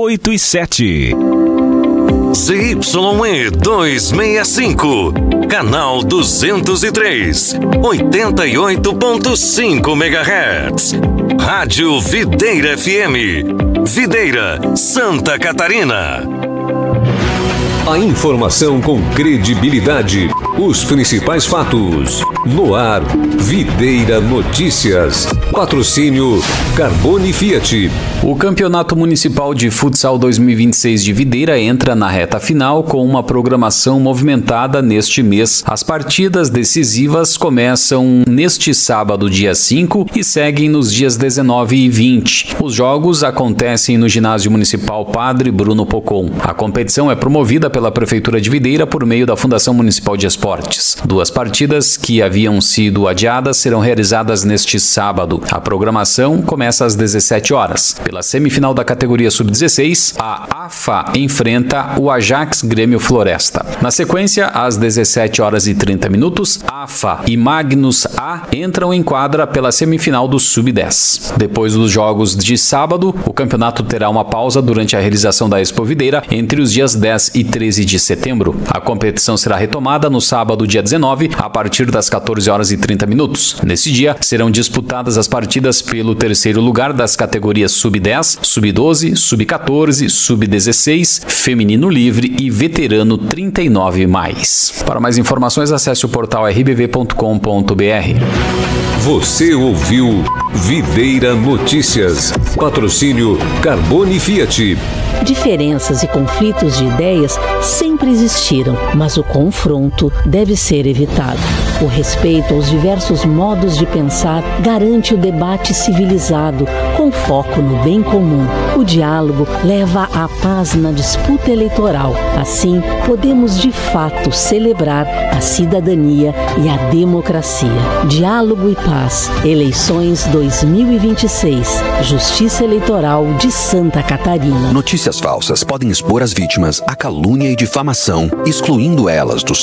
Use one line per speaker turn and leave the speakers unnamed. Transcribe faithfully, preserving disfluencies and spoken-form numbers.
oito e sete.
Z Y E duzentos e sessenta e cinco, canal duzentos e três, oitenta e oito ponto cinco megahertz. Rádio Videira F M, Videira, Santa Catarina.
A informação com credibilidade, os principais fatos. No ar, Videira Notícias. Patrocínio Carbone Fiat.
O Campeonato Municipal de Futsal dois mil e vinte e seis de Videira entra na reta final com uma programação movimentada neste mês. As partidas decisivas começam neste sábado, dia cinco, e seguem nos dias dezenove e vinte. Os jogos acontecem no Ginásio Municipal Padre Bruno Pocon. A competição é promovida pela Prefeitura de Videira por meio da Fundação Municipal de Esportes. Duas partidas que haviam sido adiadas serão realizadas neste sábado. A programação começa às dezessete horas. Pela semifinal da categoria sub dezesseis, a AFA enfrenta o Ajax Grêmio Floresta. Na sequência, às dezessete horas e trinta minutos, AFA e Magnus A entram em quadra pela semifinal do sub dez. Depois dos jogos de sábado, o campeonato terá uma pausa durante a realização da Expo Videira entre os dias dez e treze de setembro. A competição será retomada no sábado, dia dezenove, a partir das quatorze horas e trinta minutos. Nesse dia, serão disputadas as partidas pelo terceiro lugar das categorias sub dez, sub doze, sub quatorze, sub dezesseis, feminino livre e veterano trinta e nove mais. Para mais informações, acesse o portal r b v ponto com ponto b r.
Você ouviu Videira Notícias. Patrocínio Carbone Fiat.
Diferenças e conflitos de ideias sempre existiram, mas o confronto deve ser evitado. O respeito aos diversos modos de pensar garante o debate civilizado, com foco no bem comum. O diálogo leva à paz na disputa eleitoral. Assim, podemos de fato celebrar a cidadania e a democracia. Diálogo e paz. Eleições dois mil e vinte e seis. Justiça Eleitoral de Santa Catarina.
Notícias falsas podem expor as vítimas à calúnia e difamação, excluindo elas do